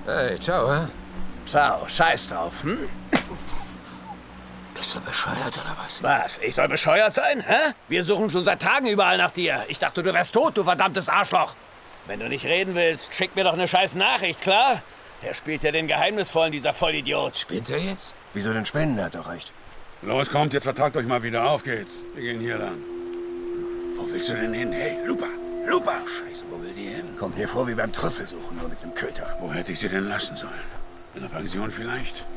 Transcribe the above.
Hey, ciao, hä? Ciao, scheiß drauf, hm? Bist du bescheuert oder was? Was, ich soll bescheuert sein, hä? Wir suchen schon seit Tagen überall nach dir. Ich dachte, du wärst tot, du verdammtes Arschloch. Wenn du nicht reden willst, schick mir doch eine scheiß Nachricht, klar? Er spielt ja den Geheimnisvollen, dieser Vollidiot. Spielt er jetzt? Wieso denn Spenden? Er hat doch recht. Los, kommt, jetzt vertragt euch mal wieder. Auf geht's. Wir gehen hier lang. Wo willst du denn hin? Hey, Lupa! Lupa! Scheiße, wo will die hin? Kommt mir vor wie beim Trüffelsuchen, nur mit einem Köter. Wo hätte ich sie denn lassen sollen? In der Pension vielleicht?